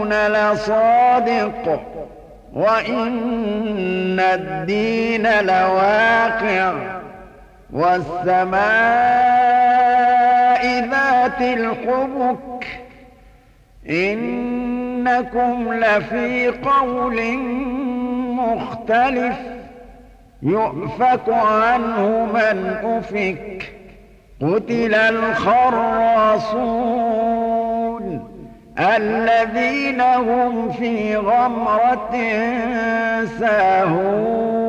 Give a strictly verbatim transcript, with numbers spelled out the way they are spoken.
لصادق وإن الدين لواقع والسماء ذات الحبك إنكم لفي قول مختلف يؤفك عنه من أفك قتل الخراصون الذين هم في غمرة ساهون